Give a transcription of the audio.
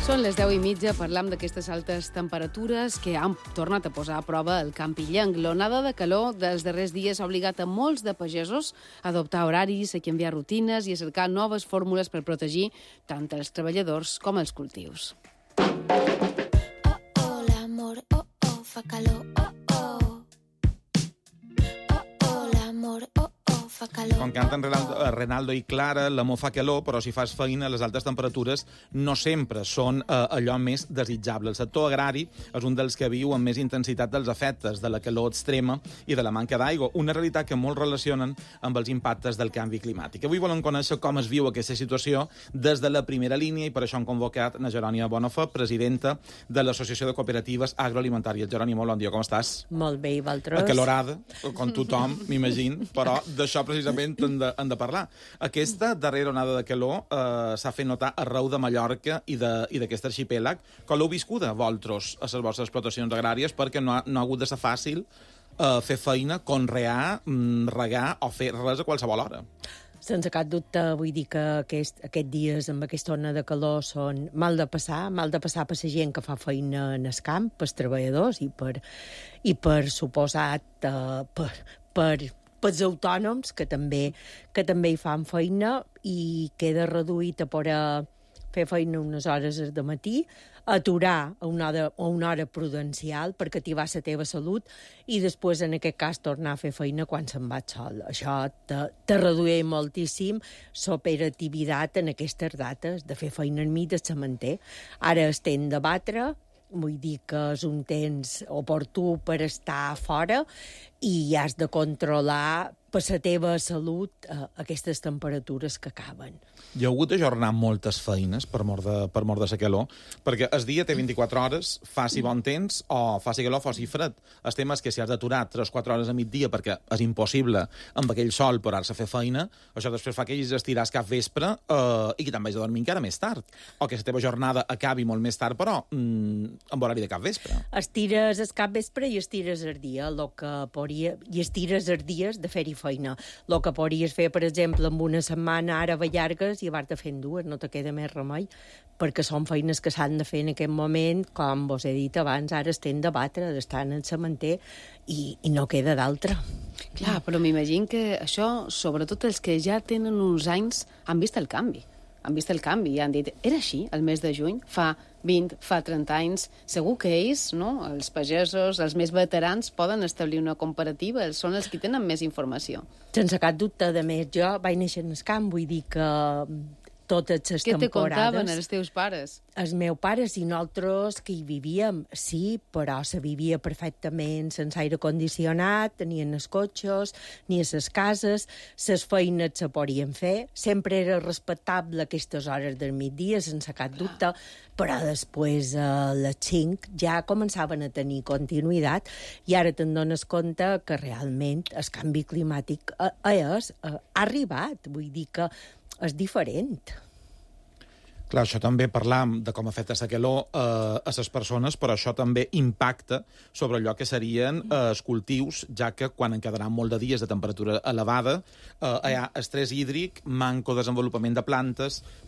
Són les 10:30, parlam d'aquestes altes temperatures que han tornat a posar a prova el camp illenc. L'onada de calor dels darrers dies ha obligat a molts de pagesos a adoptar horaris, a canviar rutines i a cercar noves fórmules per protegir tant els treballadors com els cultius. Oh, l'amor, fa calor, oh, l'amor, fa calor. Com canten Renaldo i Clara, l'amor fa calor, però si fas feina, les altes temperatures no sempre són allò més desitjable. El sector agrari és un dels que viu amb més intensitat dels efectes de la calor extrema i de la manca d'aigua, una realitat que molts relacionen amb els impactes del canvi climàtic. Avui volem conèixer com es viu aquesta situació des de la primera línia i per això hem convocat na Jerònia Bonafé, presidenta de l'Associació de Cooperatives Agroalimentàries. Jerònia, molt bon dia, com estàs? Molt bé, i vosaltres? Acalorada, com tothom, m'imagino, però d'això precisament hem de parlar. Aquesta darrera onada de calor s'ha fet notar arreu de Mallorca i d'aquest arxipèlag. Com l'heu viscuda, vosaltres, a les vostres explotacions agràries, perquè no ha hagut de ser fàcil fer feina, conrear, regar o fer res a qualsevol hora. Sense cap dubte, vull dir que aquests dies amb aquesta ona de calor són mal de passar per la gent que fa feina en el camp, pels treballadors i per suposat pels autònoms que també hi fan feina i queda reduït a poder fer feina unes hores de matí, aturar a una hora prudencial per cativar la teva salut i després, en aquest cas, tornar a fer feina quan se'n va sol. Això te redueix moltíssim l'operativitat en aquestes dates de fer feina enmig del sementer. Ara estem de batre, vull dir que és un temps oportú per estar fora i has de controlar per la teva salut aquestes temperatures que acaben. Hi ha hagut d'ajornar moltes feines per mort de la calor, perquè el dia té 24 hores, faci bon temps o faci calor, faci fred. El tema és que si has d'aturar 3-4 hores a migdia perquè és impossible amb aquell sol parar-se a fer feina, això després fa que hagis d'estirar cap vespre i que te'n vagis a dormir encara més tard. O que la teva jornada acabi molt més tard, però amb horari de cap vespre. Estires el cap vespre i estires el dia, i estires els dies de fer-hi feina. El que podries fer, per exemple, amb una setmana ara llargues i vas-te fent dues, no te queda més remei, perquè són feines que s'han de fer en aquest moment, com vos he dit abans, ara estem de batre, d'estar en el sementer i no queda d'altra. Clar, però m'imagino que això, sobretot els que ja tenen uns anys, han vist el canvi. I han dit, era així el mes de juny, fa 20, fa 30 anys, segur que ells, no, els pagesos, els més veterans, poden establir una comparativa, són els que tenen més informació. Sense cap dubte, a més, jo vaig néixer en el camp, vull dir que totes les temporades... Què te contaven els teus pares? Els meus pares i nosaltres que hi vivíem, sí, però se vivia perfectament sense aire condicionat, ni en els cotxes, ni a les cases, les feines se podien fer, sempre era respectable aquestes hores del migdia, sense cap dubte, però després a les 5 ja començaven a tenir continuïtat i ara te'n dones compte que realment el canvi climàtic ha arribat, vull dir que és diferent. Clar, això també parlam de com afecta la calor a les persones, però això també impacta sobre allò que serien els cultius, ja que quan en quedaran molt de dies de temperatura elevada, hi ha estrès hídric, manco desenvolupament de plantes,